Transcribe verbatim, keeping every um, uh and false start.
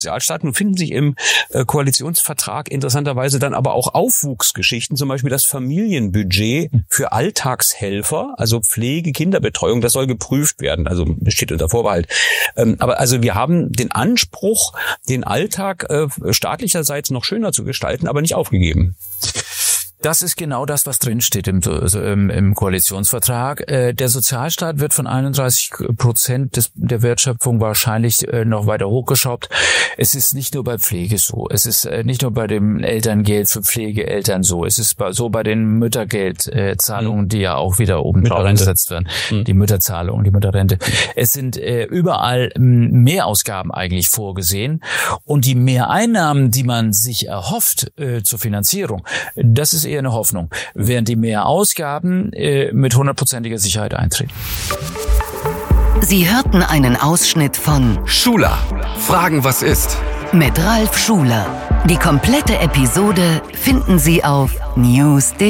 Sozialstaat. Nun finden sich im äh, Koalitionsvertrag interessanterweise dann aber auch Aufwuchsgeschichten, zum Beispiel das Familienbudget für Alltagshelfer, also Pflege, Kinderbetreuung, das soll geprüft werden, also das steht unter Vorbehalt. Ähm, aber also wir haben den Anspruch, den Alltag äh, staatlicherseits noch schöner zu gestalten, aber nicht aufgegeben. Das ist genau das, was drinsteht im, also im, im Koalitionsvertrag. Äh, der Sozialstaat wird von einunddreißig Prozent des, der Wertschöpfung wahrscheinlich äh, noch weiter hochgeschraubt. Es ist nicht nur bei Pflege so. Es ist äh, nicht nur bei dem Elterngeld für Pflegeeltern so. Es ist bei, so bei den Müttergeldzahlungen, äh, die ja auch wieder oben drauf gesetzt werden. Mhm. Die Mütterzahlung, die Mütterrente. Es sind äh, überall Mehrausgaben eigentlich vorgesehen. Und die Mehreinnahmen, die man sich erhofft äh, zur Finanzierung, das ist eher eine Hoffnung, während die Mehrausgaben äh, mit hundertprozentiger Sicherheit eintreten. Sie hörten einen Ausschnitt von Schuler. Fragen, was ist? Mit Ralf Schuler. Die komplette Episode finden Sie auf news punkt de.